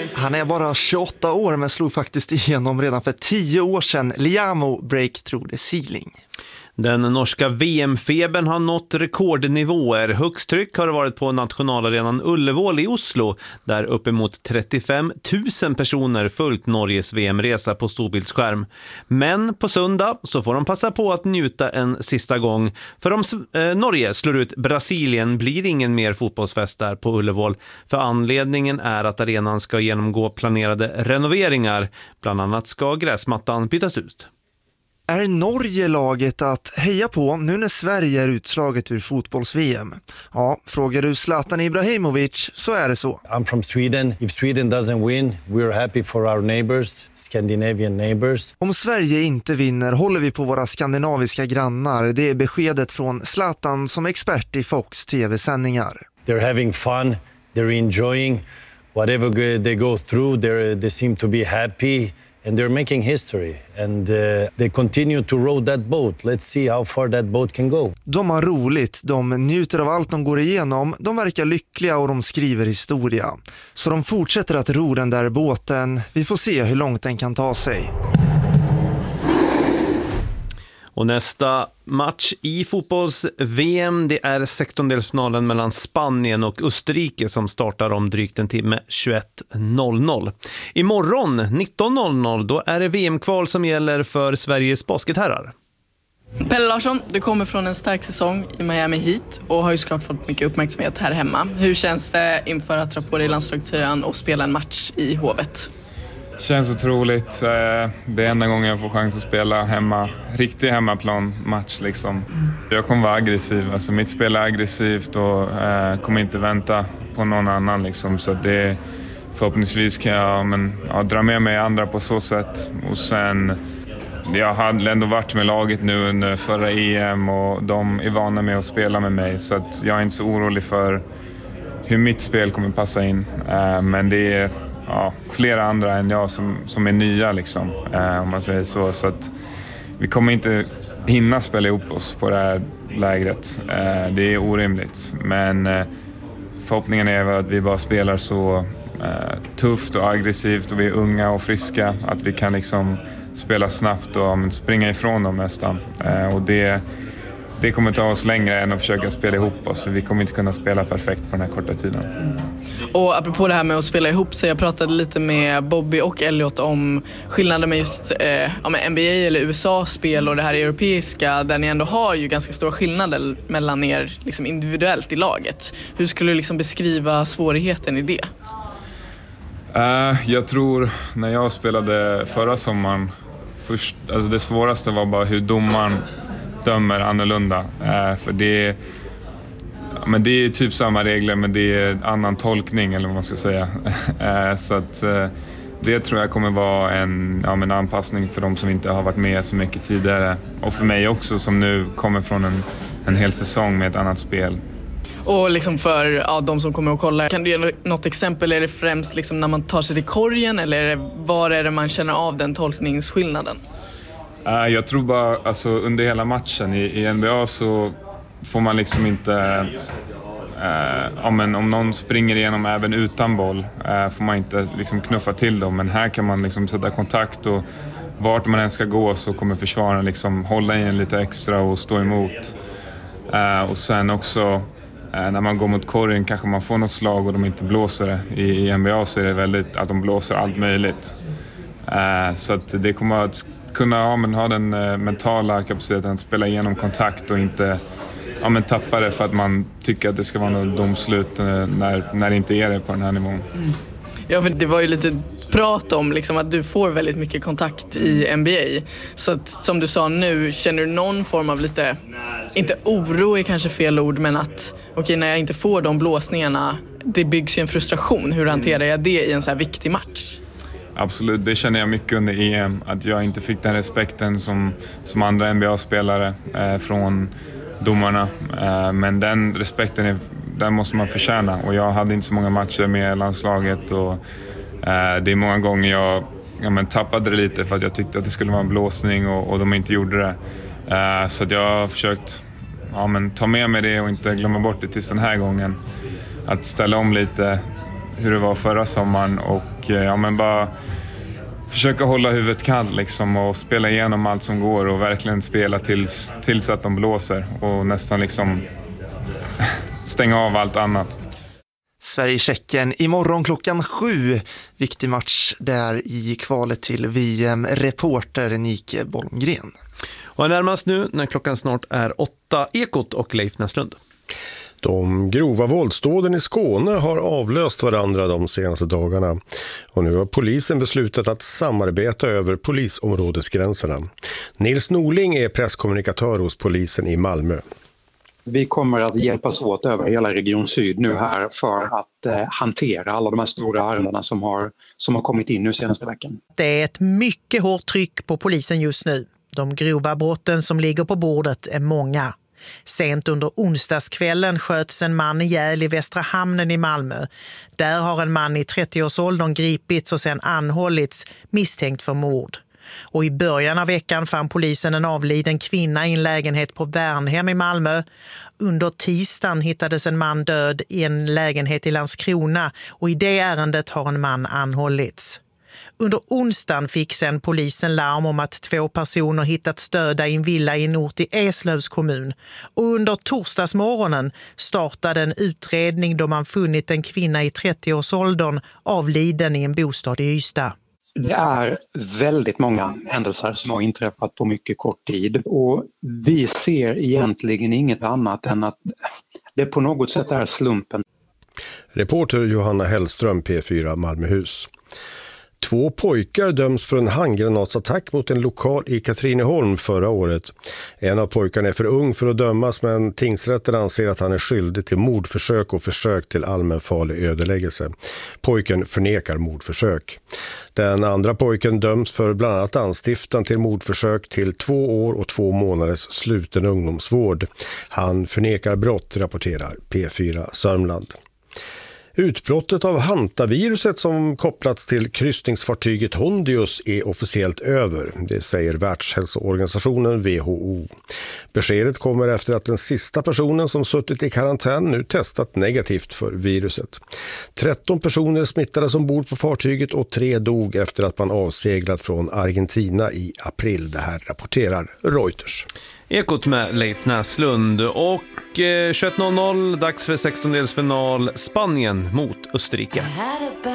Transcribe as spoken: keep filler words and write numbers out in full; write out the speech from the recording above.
Han är bara tjugoåtta år men slog faktiskt igenom redan för tio år sedan. Liamo break through the ceiling. Den norska V M-febern har nått rekordnivåer. Högst tryck har det varit på nationalarenan Ullevål i Oslo, där uppemot trettiofem tusen personer följt Norges V M-resa på storbildsskärm. Men på söndag så får de passa på att njuta en sista gång. För om eh, Norge slår ut Brasilien blir ingen mer fotbollsfest där på Ullevål. För anledningen är att arenan ska genomgå planerade renoveringar. Bland annat ska gräsmattan bytas ut. Är Norge laget att heja på nu när Sverige är utslaget ur fotbolls-V M? Ja, frågar du Zlatan Ibrahimovic så är det så. I'm from Sweden. If Sweden doesn't win, we're happy for our neighbors, Scandinavian neighbors. Om Sverige inte vinner håller vi på våra skandinaviska grannar. Det är beskedet från Zlatan som expert i Fox T V-sändningar. They're having fun, they're enjoying whatever they go through, they're, they seem to be happy. And they're making history and uh, they continue to row that boat. Let's see how far that boat can go. De har roligt, de njuter av allt de går igenom, de verkar lyckliga och de skriver historia. Så de fortsätter att ro den där båten. Vi får se hur långt den kan ta sig. Och nästa match i fotbolls-V M, det är sextondelsfinalen mellan Spanien och Österrike som startar om drygt en timme tjugoett noll noll. Imorgon nitton noll noll då är det V M-kval som gäller för Sveriges basketherrar. Pelle Larsson, du kommer från en stark säsong i Miami Heat och har ju såklart fått mycket uppmärksamhet här hemma. Hur känns det inför att dra på dig i landslagströjan och spela en match i Hovet? Känns otroligt. Det är enda gången jag får chans att spela hemma, riktig hemmaplan-match liksom. Jag kommer vara aggressiv, alltså mitt spel är aggressivt och eh, kommer inte vänta på någon annan liksom. Så det, förhoppningsvis kan jag men, ja, dra med mig andra på så sätt. Och sen, jag hade ändå varit med laget nu under förra E M och de är vana med att spela med mig. Så att jag är inte så orolig för hur mitt spel kommer passa in. Eh, men det är ja, flera andra än jag som, som är nya liksom, eh, om man säger så. Så att vi kommer inte hinna spela ihop oss på det här lägret. Eh, det är orimligt. Men eh, förhoppningen är att vi bara spelar så eh, tufft och aggressivt och vi är unga och friska. Att vi kan liksom spela snabbt och men, springa ifrån dem nästan. Eh, och det, det kommer ta oss längre än att försöka spela ihop oss. För vi kommer inte kunna spela perfekt på den här korta tiden. Mm. Och apropå det här med att spela ihop så jag pratade lite med Bobby och Elliot om skillnaden med just eh, ja, med N B A eller U S A-spel och det här europeiska där ni ändå har ju ganska stora skillnader mellan er liksom individuellt i laget. Hur skulle du liksom beskriva svårigheten i det? Uh, jag tror när jag spelade förra sommaren först, alltså det svåraste var bara hur domaren dömer annorlunda. Uh, för det Men det är typ samma regler men det är annan tolkning eller vad man ska säga. Så att det tror jag kommer vara en, ja, en anpassning för de som inte har varit med så mycket tidigare. Och för mig också som nu kommer från en, en hel säsong med ett annat spel. Och liksom för ja, de som kommer att kolla, kan du ge något exempel? Är det främst liksom när man tar sig till korgen eller är det, var är det man känner av den tolkningsskillnaden? Jag tror bara alltså, under hela matchen i, i N B A så får man liksom inte eh, ja, men om någon springer igenom även utan boll eh, får man inte liksom knuffa till dem, men här kan man liksom sätta kontakt och vart man än ska gå så kommer försvararen liksom hålla in lite extra och stå emot. Eh, och sen också eh, när man går mot korgen kanske man får något slag och de inte blåser det. I, i N B A så är det väldigt att de blåser allt möjligt. Eh, så att det kommer att kunna ja, men ha den eh, mentala kapaciteten att spela igenom kontakt och inte ja, men tappa det för att man tycker att det ska vara något domslut när, när det inte är det på den här nivån. Mm. Ja, för det var ju lite prat om liksom, att du får väldigt mycket kontakt i N B A. Så att, som du sa nu, känner du någon form av lite, inte oro är kanske fel ord, men att okej, okay, när jag inte får de blåsningarna, det byggs ju en frustration. Hur hanterar jag det i en så här viktig match? Absolut, det känner jag mycket under E M. Att jag inte fick den respekten som, som andra N B A-spelare eh, från domarna. Eh, men den respekten är, den måste man förtjäna. Och jag hade inte så många matcher med landslaget. Och, eh, det är många gånger jag ja, men tappade det lite för att jag tyckte att det skulle vara en blåsning och, och de inte gjorde det. Eh, så att jag har försökt ja, men ta med mig det och inte glömma bort det tills den här gången. Att ställa om lite hur det var förra sommaren och ja, men bara försöka hålla huvudet kallt liksom och spela igenom allt som går och verkligen spela tills, tills att de blåser och nästan liksom stänga av allt annat. Sverige-Tjeckien imorgon klockan sju. Viktig match där i kvalet till V M. Reporter Nike Bolmgren. Och närmast nu när klockan snart är åtta, Ekot och Leif Näslund. De grova våldsdåden i Skåne har avlöst varandra de senaste dagarna och nu har polisen beslutat att samarbeta över polisområdesgränserna. Nils Norling är presskommunikatör hos polisen i Malmö. Vi kommer att hjälpas åt över hela Region Syd nu här för att eh, hantera alla de här stora ärendena som har, som har kommit in nu senaste veckan. Det är ett mycket hårt tryck på polisen just nu. De grova brotten som ligger på bordet är många. Sent under onsdagskvällen sköts en man ihjäl i Västra hamnen i Malmö. Där har en man i trettioårsåldern gripits och sen anhållits misstänkt för mord. Och i början av veckan fann polisen en avliden kvinna i en lägenhet på Värnhem i Malmö. Under tisdagen hittades en man död i en lägenhet i Landskrona och i det ärendet har en man anhållits. Under onsdagen fick sen polisen larm om att två personer hittats döda i en villa i en ort i Eslövs kommun. Och under torsdagsmorgonen startade en utredning då man funnit en kvinna i trettioårsåldern avliden i en bostad i Ystad. Det är väldigt många händelser som har inträffat på mycket kort tid och vi ser egentligen inget annat än att det på något sätt är slumpen. Reporter Johanna Hellström, P fyra Malmöhus. Två pojkar döms för en handgranatsattack mot en lokal i Katrineholm förra året. En av pojkarna är för ung för att dömas, men tingsrätten anser att han är skyldig till mordförsök och försök till allmänfarlig ödeläggelse. Pojken förnekar mordförsök. Den andra pojken döms för bland annat anstiftan till mordförsök till två år och två månaders sluten ungdomsvård. Han förnekar brott, rapporterar P fyra Sörmland. Utbrottet av hantaviruset som kopplats till kryssningsfartyget Hondius är officiellt över, det säger Världshälsoorganisationen W H O. Beskedet kommer efter att den sista personen som suttit i karantän nu testat negativt för viruset. tretton personer smittades ombord på fartyget och tre dog efter att man avseglat från Argentina i april. Det här rapporterar Reuters. Ekot med Leif Näslund och eh, tjugoett noll noll, dags för sextondelsfinal, Spanien mot Österrike.